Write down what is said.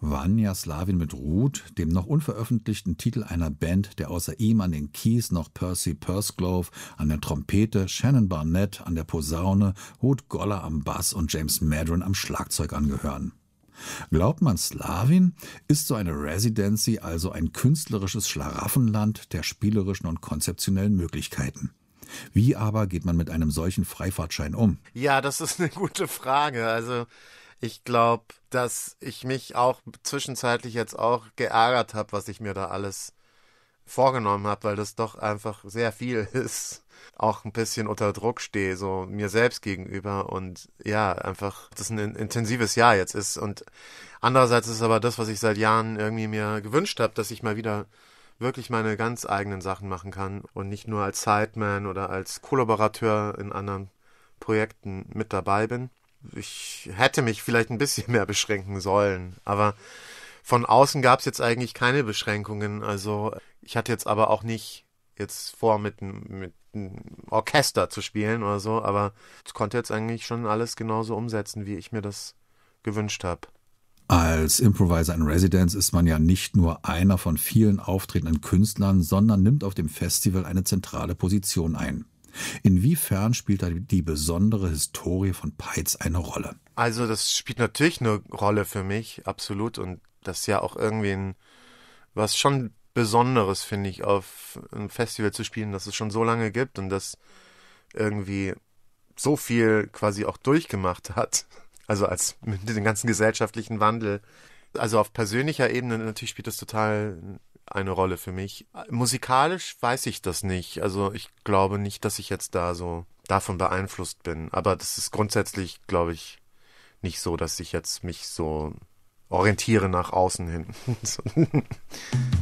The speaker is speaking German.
Vanya Slavin mit Root, dem noch unveröffentlichten Titel einer Band, der außer ihm an den Keys noch Percy Pursglove an der Trompete, Shannon Barnett an der Posaune, Ruth Goller am Bass und James Madron am Schlagzeug angehören. Glaubt man Slavin, ist so eine Residency also ein künstlerisches Schlaraffenland der spielerischen und konzeptionellen Möglichkeiten. Wie aber geht man mit einem solchen Freifahrtschein um? Ja, das ist eine gute Frage. Also ich glaube, dass ich mich auch zwischenzeitlich jetzt auch geärgert habe, was ich mir da alles vorgenommen habe, weil das doch einfach sehr viel ist. Auch ein bisschen unter Druck stehe, so mir selbst gegenüber und ja, einfach, das ein intensives Jahr jetzt ist. Und andererseits ist aber das, was ich seit Jahren irgendwie mir gewünscht habe, dass ich mal wieder wirklich meine ganz eigenen Sachen machen kann und nicht nur als Sideman oder als Kollaborateur in anderen Projekten mit dabei bin. Ich hätte mich vielleicht ein bisschen mehr beschränken sollen, aber von außen gab es jetzt eigentlich keine Beschränkungen. Also ich hatte jetzt aber auch nicht jetzt vor, mit einem Orchester zu spielen oder so, aber ich konnte jetzt eigentlich schon alles genauso umsetzen, wie ich mir das gewünscht habe. Als Improviser in Residence ist man ja nicht nur einer von vielen auftretenden Künstlern, sondern nimmt auf dem Festival eine zentrale Position ein. Inwiefern spielt da die besondere Historie von Peitz eine Rolle? Also das spielt natürlich eine Rolle für mich, absolut. Und das ist ja auch irgendwie was schon Besonderes, finde ich, auf einem Festival zu spielen, das es schon so lange gibt und das irgendwie so viel quasi auch durchgemacht hat. Also als mit dem ganzen gesellschaftlichen Wandel. Also auf persönlicher Ebene natürlich spielt das total eine Rolle für mich. Musikalisch weiß ich das nicht. Also ich glaube nicht, dass ich jetzt da so davon beeinflusst bin. Aber das ist grundsätzlich, glaube ich, nicht so, dass ich jetzt mich so orientiere nach außen hin.